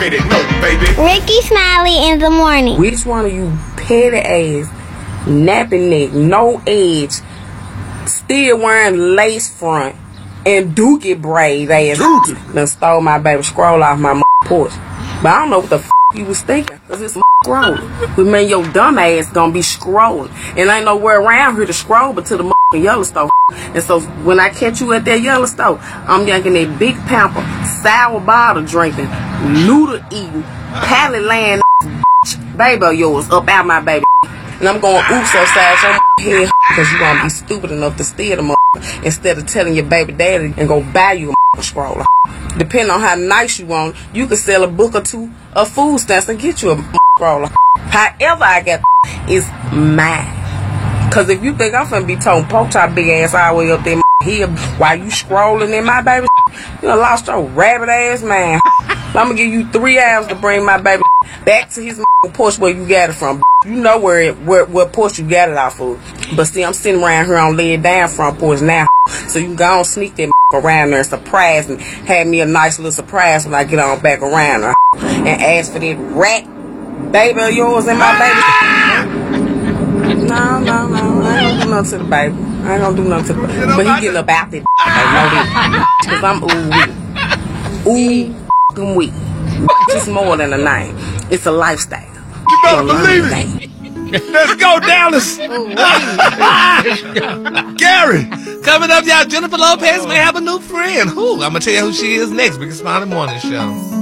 already know, baby. Ricky Smiley in the morning. Which one of you petty ass, nappy neck, no edge, still wearing lace front and dookie braid ass done stole my baby scroll off my porch? But I don't know what the you was thinking, cause it's scrolling. But man, your dumb ass gonna be scrolling, and ain't nowhere around here to scroll but to the Yellowstone. And so when I catch you at that Yellowstone, I'm yanking that big pamper, sour bottle drinking, noodle eating, pallet laying baby of yours up out my baby. And I'm going oops outside your head because you gonna be stupid enough to steal the instead of telling your baby daddy and go buy you a scroller. Depending on how nice you want, you can sell a book or two of food stamps and get you a scroller. However I get is mine. Cause if you think I'm finna be toting pork chop big ass all the way up there here while you scrolling in my baby, you done lost your rabbit ass man. I'm gonna give you 3 hours to bring my baby back to his porch where you got it from. You know what porch you got it off of. But see, I'm sitting around here on lay it down front porch now. So you can go on sneak that around there and surprise and have me a nice little surprise when I get on back around her and ask for that rat baby of yours and my baby. No, I ain't gonna do nothing to the baby. I ain't gonna do nothing to the baby. But he getting up out there, cause I'm ooh wee. It's more than a name. It's a lifestyle. You better believe it. Let's go, Dallas. Gary. Coming up, y'all, Jennifer Lopez may have a new friend. I'm gonna tell you who she is next. Big Smiley Morning Show.